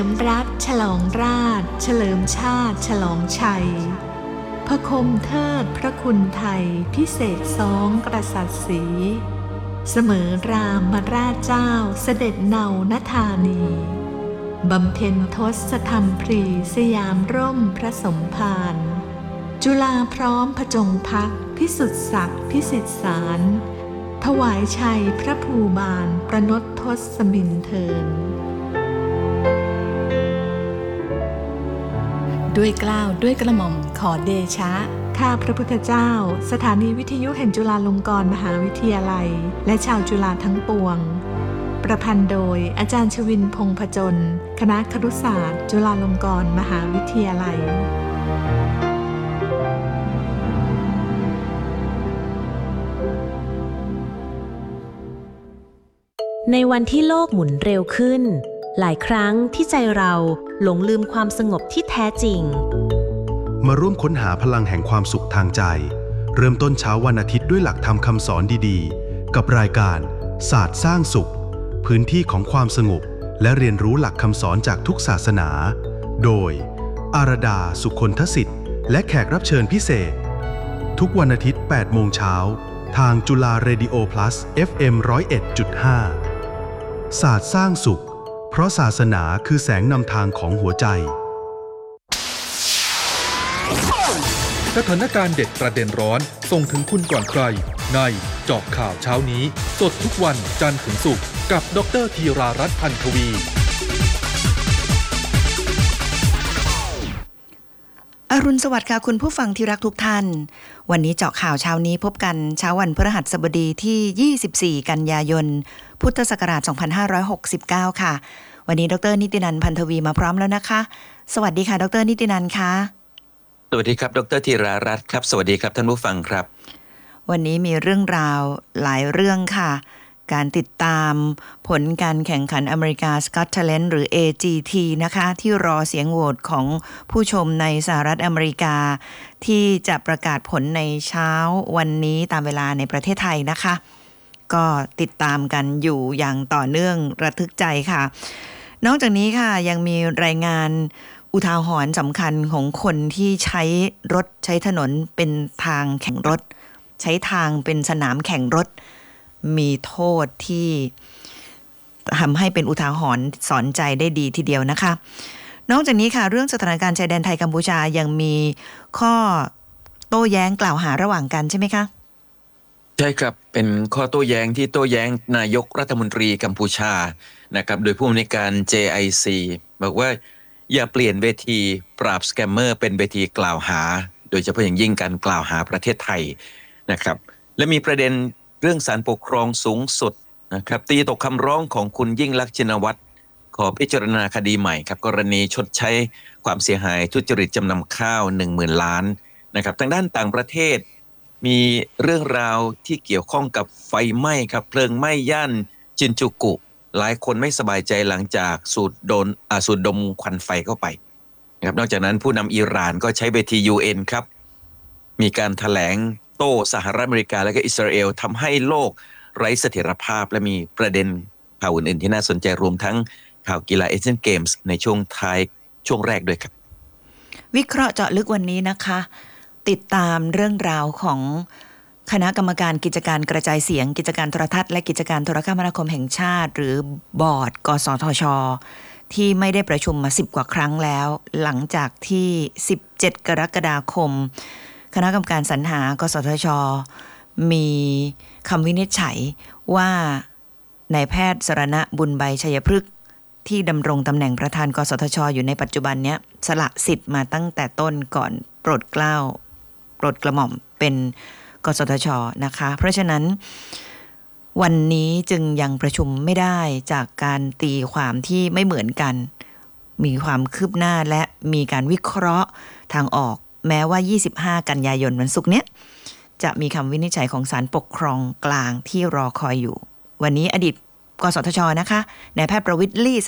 มรักฉลองราชเฉลิมชาติฉลองชัยพระคมเทิดพระคุณไทยพิเศษซ้องกษัตริย์ศรีเสมอรามราชเจ้าเสด็จเนาณธานีบำเพ็ญทศธรรมพรีสยามร่มพระสมภารจุฬาพร้อมผจงพักพิสุทธิศักดิ์พิสิทธิสารถวายชัยพระภูบาลประนตทศมินเทินด้วยเกล้าด้วยกระหม่อมขอเดชะข้าพระพุทธเจ้าสถานีวิทยุแห่งจุฬาลงกรณ์มหาวิทยาลัยและชาวจุฬาทั้งปวงประพันธ์โดยอาจารย์ชวินพงษ์ผจญคณะครุศาสตร์จุฬาลงกรณ์มหาวิทยาลัยในวันที่โลกหมุนเร็วขึ้นหลายครั้งที่ใจเราหลงลืมความสงบที่แท้จริงมาร่วมค้นหาพลังแห่งความสุขทางใจเริ่มต้นเช้าวันอาทิตย์ด้วยหลักธรรมคำสอนดีๆกับรายการศาสตร์สร้างสุขพื้นที่ของความสงบและเรียนรู้หลักคำสอนจากทุกศาสนาโดยอารดาสุคนทศิษย์และแขกรับเชิญพิเศษทุกวันอาทิตย์ 8 โมงเช้าทางจุฬาเรดิโอ plus FM 101.5 ศาสตร์สร้างสุขเพราะศาสนาคือแสงนำทางของหัวใจสถานการณ์เด็ดประเด็นร้อนส่งถึงคุณก่อนใครในเจาะข่าวเช้านี้สดทุกวันจันทร์ถึงศุกร์กับดร.ธีรารัตน์ พันธวีอรุณสวัสดิ์ค่ะคุณผู้ฟังที่รักทุกท่านวันนี้เจาะข่าวเช้านี้พบกันเช้าวันพฤหัสบดีที่24กันยายนพุทธศักราช2569ค่ะวันนี้ดร.นิตินันท์พันธวีมาพร้อมแล้วนะคะสวัสดีค่ะดร.นิตินันท์ค่ะสวัสดีครับดร.ธีรารัตน์ครับสวัสดีครับท่านผู้ฟังครับวันนี้มีเรื่องราวหลายเรื่องค่ะการติดตามผลการแข่งขัน America's Got Talent หรือ AGT นะคะที่รอเสียงโหวตของผู้ชมในสหรัฐอเมริกาที่จะประกาศผลในเช้าวันนี้ตามเวลาในประเทศไทยนะคะก็ติดตามกันอยู่อย่างต่อเนื่องระทึกใจค่ะนอกจากนี้ค่ะยังมีรายงานอุทาหรณ์สำคัญของคนที่ใช้รถใช้ถนนเป็นทางแข่งรถใช้ทางเป็นสนามแข่งรถมีโทษที่ทำให้เป็นอุทาหรณ์สอนใจได้ดีทีเดียวนะคะนอกจากนี้ค่ะเรื่องสถานการณ์ชายแดนไทยกัมพูชายังมีข้อโต้แย้งกล่าวหาระหว่างกันใช่ไหมคะใช่ครับเป็นข้อโต้แย้งที่โต้แย้งนายกรัฐมนตรีกัมพูชานะครับโดยผู้อำนวยการ JIC บอกว่าอย่าเปลี่ยนเวทีปราบสแกมเมอร์เป็นเวทีกล่าวหาโดยเฉพาะอย่างยิ่งการกล่าวหาประเทศไทยนะครับและมีประเด็นเรื่องศาลปกครองสูงสุดนะครับตีตกคำร้องของคุณยิ่งลักษณ์ชินวัตรขอพิจารณาคดีใหม่ครับกรณีชดใช้ความเสียหายทุจริตจำนำข้าว 10,000 ล้านนะครับทางด้านต่างประเทศมีเรื่องราวที่เกี่ยวข้องกับไฟไหม้ครับเพลิงไหม้ย่านจินจูกุหลายคนไม่สบายใจหลังจากสูดดมควันไฟเข้าไปนะครับนอกจากนั้นผู้นำอิหร่านก็ใช้เวที UN ครับมีการแถลงโต้สหรัฐอเมริกาและก็อิสราเอลทำให้โลกไร้เสถียรภาพและมีประเด็นข่าวอื่นๆที่น่าสนใจรวมทั้งข่าวกีฬาเอเชียนเกมส์ในช่วงท้ายช่วงแรกด้วยครับวิเคราะห์เจาะลึกวันนี้นะคะติดตามเรื่องราวของคณะกรรมการกิจการกระจายเสียงกิจการโทรทัศน์และกิจการโทรคมนาคมแห่งชาติหรือบอร์ดกสทช.ที่ไม่ได้ประชุมมา10 กว่าครั้งแล้วหลังจากที่17 กรกฎาคมคณะกรรมการสรรหากสทช.มีคำวินิจฉัยว่านายแพทย์สรณะบุญใบชัยพฤกษ์ที่ดำรงตำแหน่งประธานกสทช.อยู่ในปัจจุบันนี้สละสิทธิ์มาตั้งแต่ต้นก่อนโปรดเกล้าโปรดกระหม่อมเป็นกสทช.นะคะเพราะฉะนั้นวันนี้จึงยังประชุมไม่ได้จากการตีความที่ไม่เหมือนกันมีความคืบหน้าและมีการวิเคราะห์ทางออกแม้ว่า25 กันยายนวันศุกร์เนี้ยจะมีคำวินิจฉัยของศาลปกครองกลางที่รอคอยอยู่วันนี้อดีตกสทช.นะคะนายแพทย์ประวิตร ลี่ส